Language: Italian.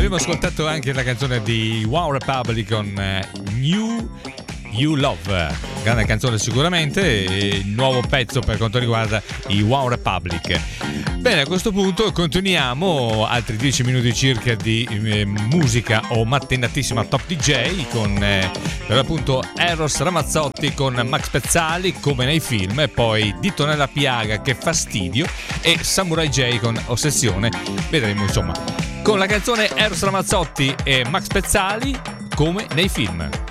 Abbiamo ascoltato anche la canzone di One Republic con New You Love, grande canzone sicuramente, il nuovo pezzo per quanto riguarda i One Republic. Bene, a questo punto continuiamo altri 10 minuti circa di musica o mattinatissima Top DJ con per l'appunto Eros Ramazzotti con Max Pezzali come nei film, e poi Dito nella piaga, che fastidio, e Samurai J con Ossessione. Vedremo insomma con la canzone Eros Ramazzotti e Max Pezzali come nei film.